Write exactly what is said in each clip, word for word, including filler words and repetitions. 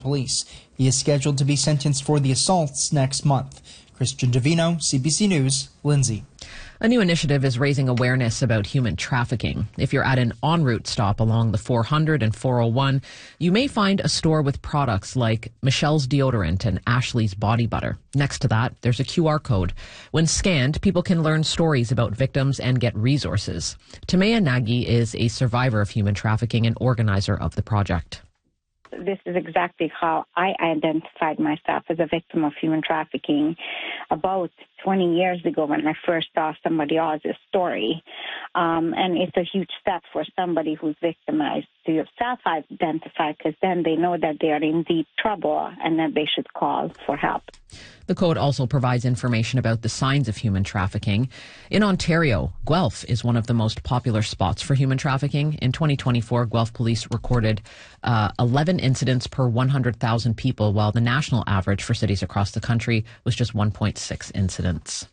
police. He is scheduled to be sentenced for the assaults next month. Christian Davino, C B C News, Lindsay. A new initiative is raising awareness about human trafficking. If you're at an en route stop along the four hundred and four oh one, you may find a store with products like Michelle's deodorant and Ashley's body butter. Next to that, there's a Q R code. When scanned, people can learn stories about victims and get resources. Tamaya Nagy is a survivor of human trafficking and organizer of the project. This is exactly how I identified myself as a victim of human trafficking about twenty years ago when I first saw somebody else's story. Um, and it's a huge step for somebody who's victimized to self-identify, because then they know that they are in deep trouble and that they should call for help. The code also provides information about the signs of human trafficking. In Ontario, Guelph is one of the most popular spots for human trafficking. In twenty twenty-four, Guelph police recorded uh, eleven incidents per one hundred thousand people, while the national average for cities across the country was just one point six incidents.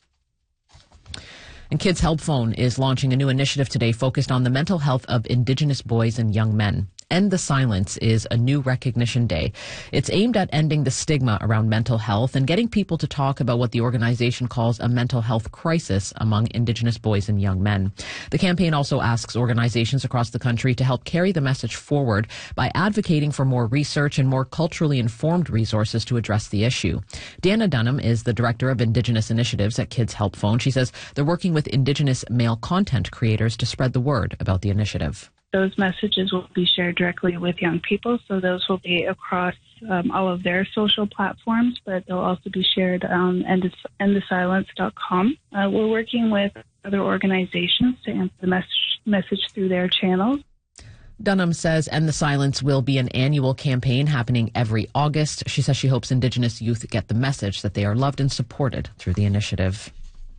And Kids Help Phone is launching a new initiative today focused on the mental health of Indigenous boys and young men. End the Silence is a new recognition day. It's aimed at ending the stigma around mental health and getting people to talk about what the organization calls a mental health crisis among Indigenous boys and young men. The campaign also asks organizations across the country to help carry the message forward by advocating for more research and more culturally informed resources to address the issue. Deanna Dunham is the director of Indigenous initiatives at Kids Help Phone. She says they're working with Indigenous male content creators to spread the word about the initiative. Those messages will be shared directly with young people, so those will be across um, all of their social platforms, but they'll also be shared on end the silence dot com. Uh, we're working with other organizations to answer the message, message through their channels. Dunham says End the Silence will be an annual campaign happening every August. She says she hopes Indigenous youth get the message that they are loved and supported through the initiative.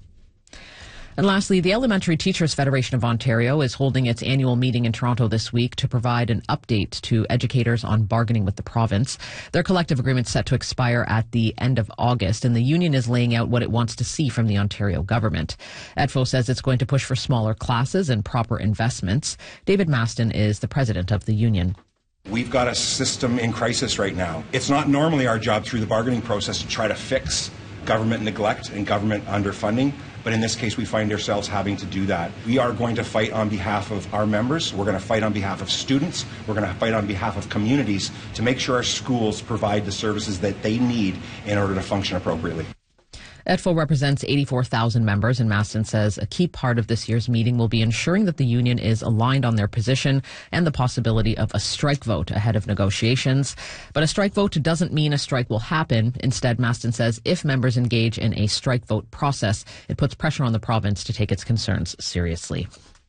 And lastly, the Elementary Teachers Federation of Ontario is holding its annual meeting in Toronto this week to provide an update to educators on bargaining with the province. Their collective agreement is set to expire at the end of August, and the union is laying out what it wants to see from the Ontario government. E D F O says it's going to push for smaller classes and proper investments. David Maston is the president of the union. We've got a system in crisis right now. It's not normally our job through the bargaining process to try to fix government neglect and government underfunding. But in this case, we find ourselves having to do that. We are going to fight on behalf of our members. We're going to fight on behalf of students. We're going to fight on behalf of communities to make sure our schools provide the services that they need in order to function appropriately. E D F O represents eighty-four thousand members, and Maston says a key part of this year's meeting will be ensuring that the union is aligned on their position and the possibility of a strike vote ahead of negotiations. But a strike vote doesn't mean a strike will happen. Instead, Maston says if members engage in a strike vote process, it puts pressure on the province to take its concerns seriously.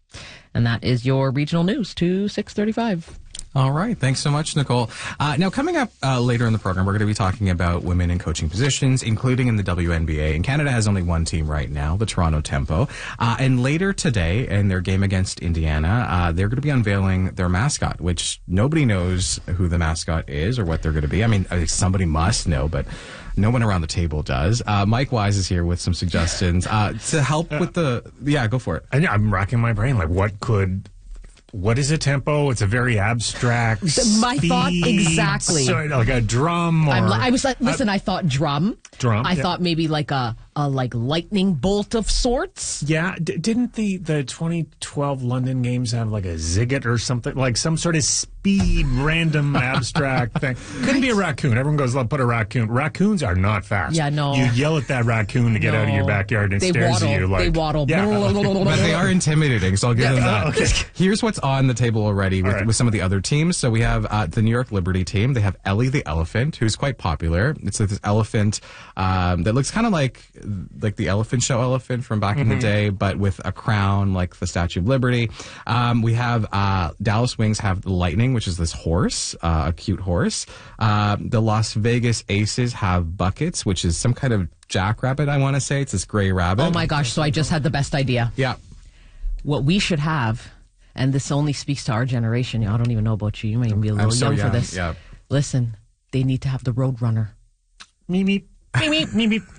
And that is your regional news to six thirty-five. All right. Thanks so much, Nicole. Uh, now, coming up uh, later in the program, we're going to be talking about women in coaching positions, including in the W N B A. And Canada has only one team right now, the Toronto Tempo. Uh, and later today, in their game against Indiana, uh, they're going to be unveiling their mascot, which nobody knows who the mascot is or what they're going to be. I mean, somebody must know, but no one around the table does. Uh, Mike Wise is here with some suggestions uh, to help with the... Yeah, go for it. I, I'm racking my brain. Like, what could... What is a tempo? It's a very abstract My speed, thought exactly. So, like a drum or... I'm li- I was like, listen, uh, I thought drum. Drum. I yeah. thought maybe like a, a like lightning bolt of sorts. Yeah. D- didn't the, the twenty twelve London Games have like a zigot or something? Like some sort of speed, random, abstract thing. Couldn't be a raccoon. Everyone goes, let's put a raccoon. Raccoons are not fast. Yeah, no. You yell at that raccoon to get no. out of your backyard and it they stares waddle. at you like... They waddle. Yeah. But they are intimidating, so I'll give Yeah, them that. oh, okay. Here's what's on the table already with, right. with some of the other teams. So we have uh, the New York Liberty team. They have Ellie the elephant, who's quite popular. It's like this elephant um, that looks kind of like like the Elephant Show elephant from back mm-hmm. in the day, but with a crown like the Statue of Liberty. Um, we have uh, Dallas Wings have the Lightning, which is this horse, uh, a cute horse. Uh, the Las Vegas Aces have Buckets, which is some kind of jackrabbit, I want to say. It's this gray rabbit. Oh my gosh, so I just had the best idea. Yeah. What we should have, and this only speaks to our generation. I don't even know about you. You may even be a little so young, young for this. Yeah. Listen, they need to have the Roadrunner. Meep, meep. Meep, meep, meep, meep.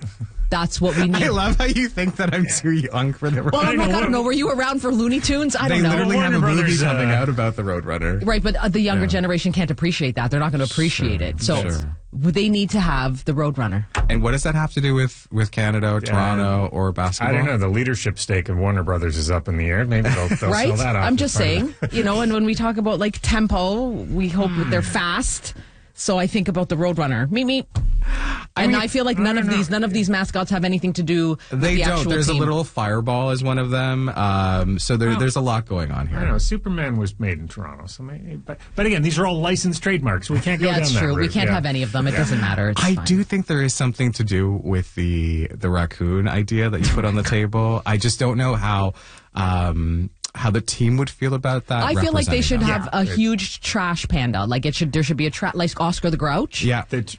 That's what we need. I love how you think that I'm too young for the Roadrunner. Well, I'm like, I don't know. Were you around for Looney Tunes? I they don't know. literally have a Warner movie Brothers, coming uh, out about the Roadrunner. Right, but uh, the younger Yeah. generation can't appreciate that. They're not going to appreciate Sure, it. So sure. they need to have the Roadrunner. And what does that have to do with, with Canada or Toronto or basketball? I don't know. The leadership stake of Warner Brothers is up in the air. Maybe they'll, they'll Right? sell that off. I'm as just part of saying, you know, and when we talk about like tempo, we hope that they're fast. So I think about the Roadrunner. Me, me. I And mean, I feel like none no, of no. these none of these mascots have anything to do with They the don't. actual There's team. a little Fireball as one of them. Um, so there, Well, there's a lot going on I don't here. know. Superman was made in Toronto, so maybe. But, but again, these are all licensed trademarks. We can't go Yeah, down it's that true. We route. can't Yeah. have any of them. It doesn't matter. It's I fine. do think there is something to do with the the raccoon idea that you put on the table. I just don't know how um, how the team would feel about that. I feel like they should representing have Yeah, a it- huge trash panda. Like it should. There should be a tra- like Oscar the Grouch. them. Yeah. That-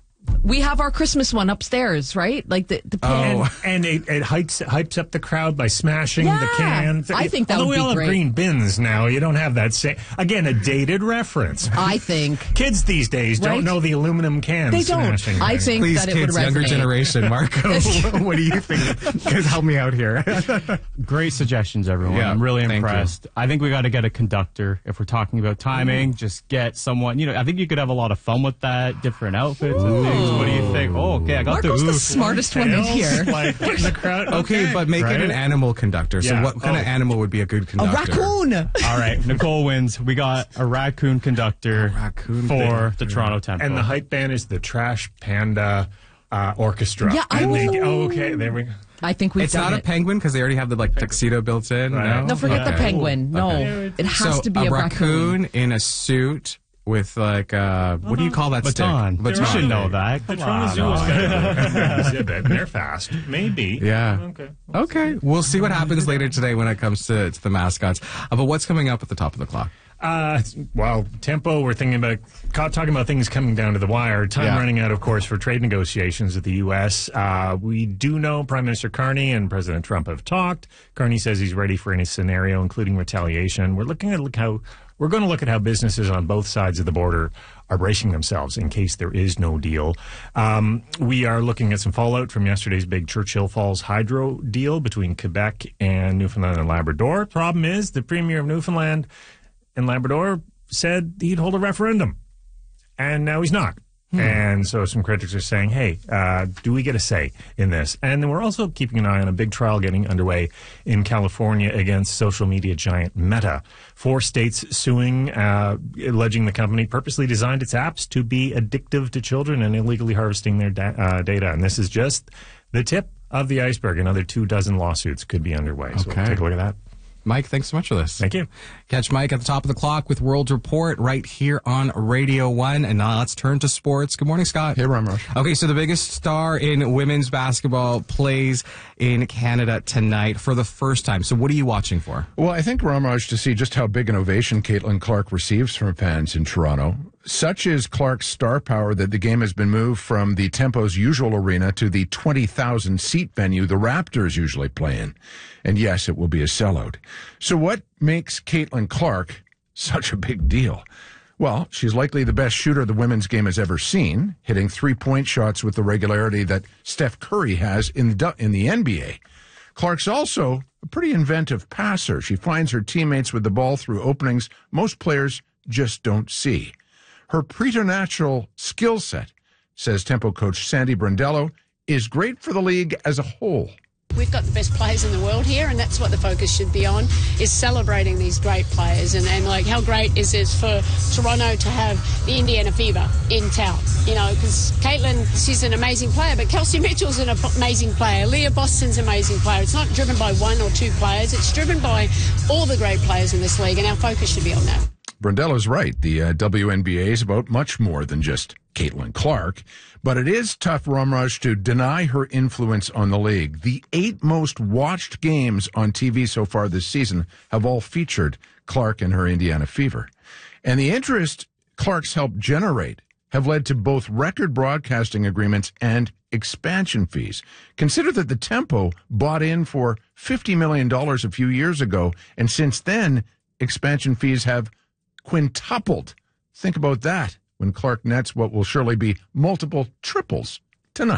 We have our Christmas one upstairs, right? Like the the pan. And, and it, it hypes, hypes up the crowd by smashing the Yeah, cans. I think that Although would we be all great. have green bins now, you don't have that same. Again, a dated reference. I think Kids these days don't Right? know the aluminum cans. they don't. smashing I things. think Please, that it would kids, resonate. younger generation. Marco, what do you think? Guys, help me out here. Great suggestions, everyone. Yeah, I'm really thank impressed. I think we got to get a conductor if we're talking about timing. Just get someone. You know, I think you could have a lot of fun with that. Different outfits and things. What do you think? Oh, okay, I got Marco's the. the ooh. smartest one in Tails, here. Like, get in the crowd. Okay, but make right? it an animal conductor. So Yeah. what kind of Oh. animal would be a good A conductor? raccoon. All right, Nicole wins. We got a raccoon conductor raccoon for conductor. the Toronto Tempo. And the hype band is the Trash Panda uh, Orchestra. Yeah, And they, oh. oh, okay, there we go. I think we've It's done not a it. penguin because they already have the like tuxedo built in. Right. No, No, forget the Okay. penguin. No, Okay. it has so to be a, raccoon in a suit with like uh, what do you call that baton. stick? You should know that. The Come Toronto on. Zoo has got an exhibit, and they're fast. Maybe. Yeah. Okay. Okay. We'll see what happens later today when it comes to, to the mascots. Uh, but what's coming up at the top of the clock? Uh, well, tempo, we're thinking about ca- talking about things coming down to the wire. Time Yeah. running out, of course, for trade negotiations with the U S. Uh, we do know Prime Minister Carney and President Trump have talked. Carney says he's ready for any scenario, including retaliation. We're looking at look how we're going to look at how businesses on both sides of the border are bracing themselves in case there is no deal. Um, we are looking at some fallout from yesterday's big Churchill Falls hydro deal between Quebec and Newfoundland and Labrador. Problem is, the Premier of Newfoundland and Labrador said he'd hold a referendum, and now he's not. Hmm. And so some critics are saying, hey, uh, do we get a say in this? And then we're also keeping an eye on a big trial getting underway in California against social media giant Meta. Four states suing, uh, alleging the company purposely designed its apps to be addictive to children and illegally harvesting their da- uh, data. And this is just the tip of the iceberg. Another two dozen lawsuits could be underway. So Okay. we'll take a look at that. Mike, thanks so much for this. Thank you. Catch Mike at the top of the clock with World Report right here on Radio one. And now let's turn to sports. Good morning, Scott. Hey, Ramrosh. Okay, so the biggest star in women's basketball plays in Canada tonight for the first time. So what are you watching for? Well, I think, Ramraj, to see just how big an ovation Caitlin Clark receives from fans in Toronto. Such is Clark's star power that the game has been moved from the Tempo's usual arena to the twenty thousand seat venue the Raptors usually play in. And yes, it will be a sellout. So what makes Caitlin Clark such a big deal? Well, she's likely the best shooter the women's game has ever seen, hitting three-point shots with the regularity that Steph Curry has in the, in the N B A. Clark's also a pretty inventive passer. She finds her teammates with the ball through openings most players just don't see. Her preternatural skill set, says Tempo coach Sandy Brondello, is great for the league as a whole. We've got the best players in the world here, and that's what the focus should be on, is celebrating these great players. And, and like, how great is it for Toronto to have the Indiana Fever in town? You know, because Caitlin, she's an amazing player, but Kelsey Mitchell's an amazing player. Leah Boston's an amazing player. It's not driven by one or two players. It's driven by all the great players in this league, and our focus should be on that. Brondello's right. The uh, W N B A is about much more than just Caitlin Clark, but it is tough, Ramraj, to deny her influence on the league. The eight most watched games on T V so far this season have all featured Clark and her Indiana Fever. And the interest Clark's helped generate have led to both record broadcasting agreements and expansion fees. Consider that the Tempo bought in for fifty million dollars a few years ago, and since then, expansion fees have quintupled. Think about that when Clark nets what will surely be multiple triples tonight.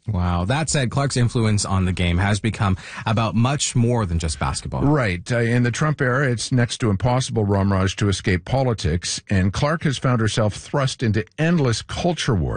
Wow. That said, Clark's influence on the game has become about much more than just basketball. Right. Uh, in the Trump era, it's next to impossible, Ramraj, to escape politics, and Clark has found herself thrust into endless culture wars.